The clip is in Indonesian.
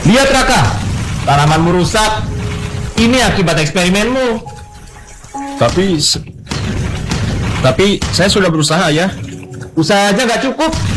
Lihat Raka, tanamanmu rusak. Ini akibat eksperimenmu. Tapi saya sudah berusaha ya. Usaha aja nggak cukup.